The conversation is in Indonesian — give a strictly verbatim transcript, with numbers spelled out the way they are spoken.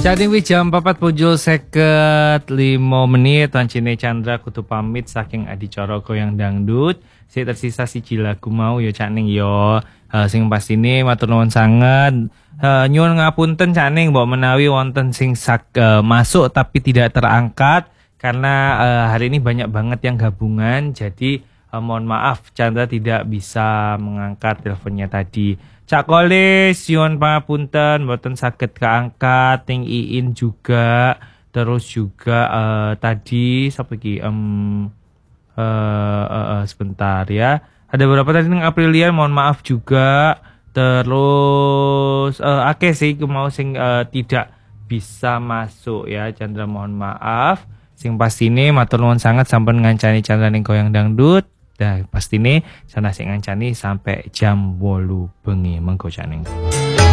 Jadi wis jam papat pojol seket lima menit Wancine Chandra kutu pamit saking adicara goyang dangdut. Si tersisa siji lagu mau yo Cak Ning yo. Uh, sing pastine matur nuwun sanget. Uh, nyuwun ngapunten Cak Ning mbok menawi wonten sing sak, uh, masuk tapi tidak terangkat karena uh, hari ini banyak banget yang gabungan. Jadi uh, mohon maaf Chandra tidak bisa mengangkat teleponnya tadi. Cak Kolis, nyuwun pangapunten, mboten saged keangkat, Ting Iin juga, terus juga uh, tadi sapa iki um, uh, uh, uh, sebentar ya. Ada beberapa tadi ning Aprilia, mohon maaf juga. Terus uh, akeh sih mau sing uh, tidak bisa masuk ya, Chandra mohon maaf. Sing pastine matur nuwun sanget sampun ngancani Chandra ning goyang dangdut. Dah pasti nih sana sing ngancani sampai jam wolu bengi mengko Cak Ning.